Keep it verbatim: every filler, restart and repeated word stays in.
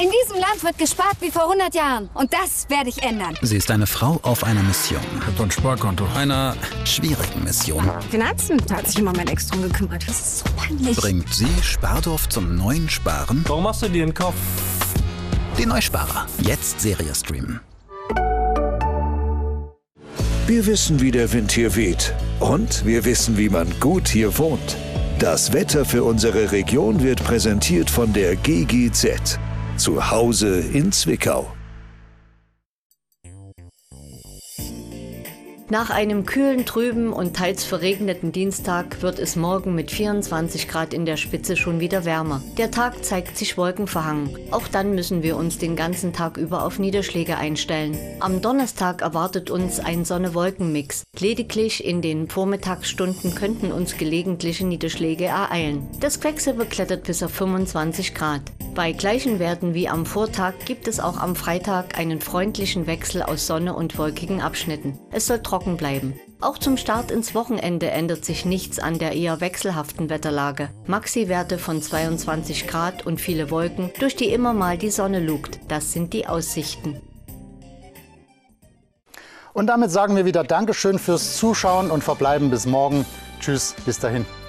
In diesem Land wird gespart wie vor hundert Jahren. Und das werde ich ändern. Sie ist eine Frau auf einer Mission. Ich hab doch ein Sparkonto. Einer schwierigen Mission. Finanzen, da hat sich immer mein Ex drum gekümmert. Das ist so peinlich. Bringt sie Spardorf zum neuen Sparen? Warum machst du dir den Kopf? Die Neusparer. Jetzt Serie streamen. Wir wissen, wie der Wind hier weht. Und wir wissen, wie man gut hier wohnt. Das Wetter für unsere Region wird präsentiert von der G G Z. Zu Hause in Zwickau. Nach einem kühlen, trüben und teils verregneten Dienstag wird es morgen mit vierundzwanzig Grad in der Spitze schon wieder wärmer. Der Tag zeigt sich wolkenverhangen. Auch dann müssen wir uns den ganzen Tag über auf Niederschläge einstellen. Am Donnerstag erwartet uns ein Sonne-Wolken-Mix. Lediglich in den Vormittagsstunden könnten uns gelegentliche Niederschläge ereilen. Das Quecksilber klettert bis auf fünfundzwanzig Grad. Bei gleichen Werten wie am Vortag gibt es auch am Freitag einen freundlichen Wechsel aus Sonne und wolkigen Abschnitten. Es soll trocken bleiben. Auch zum Start ins Wochenende ändert sich nichts an der eher wechselhaften Wetterlage. Maxi-Werte von zweiundzwanzig Grad und viele Wolken, durch die immer mal die Sonne lugt. Das sind die Aussichten. Und damit sagen wir wieder Dankeschön fürs Zuschauen und verbleiben bis morgen. Tschüss, bis dahin.